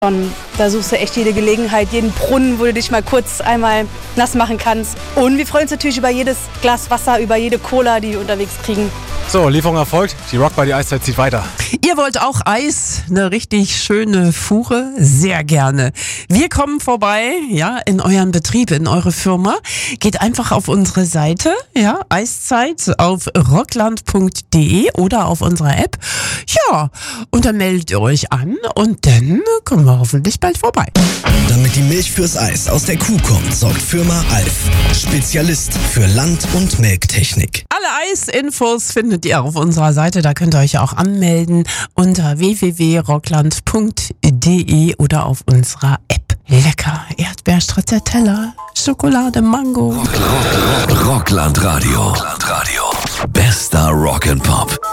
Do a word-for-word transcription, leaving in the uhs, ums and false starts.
Und da suchst du echt jede Gelegenheit, jeden Brunnen, wo du dich mal kurz einmal nass machen kannst. Und wir freuen uns natürlich über jedes Glas Wasser, über jede Cola, die wir unterwegs kriegen. So, Lieferung erfolgt. Die Rock by the Eiszeit zieht weiter. Ihr wollt auch Eis? Eine richtig schöne Fuhre? Sehr gerne. Wir kommen vorbei, ja, in euren Betrieb, in eure Firma. Geht einfach auf unsere Seite, ja, Eiszeit auf rockland punkt de oder auf unserer App. Ja, und dann meldet ihr euch an und dann kommen wir hoffentlich bald vorbei. Damit die Milch fürs Eis aus der Kuh kommt, sorgt Firma Alf. Spezialist für Land- und Melktechnik. Alle Eisinfos findet ihr auf unserer Seite. Da könnt ihr euch auch anmelden unter w w w punkt rockland punkt de oder auf unserer App. Lecker. Erdbeer-Stracciatella, Schokolade, Mango. Rock, Rock, Rock, Rockland Radio. Rockland Radio. Bester Rock and Pop.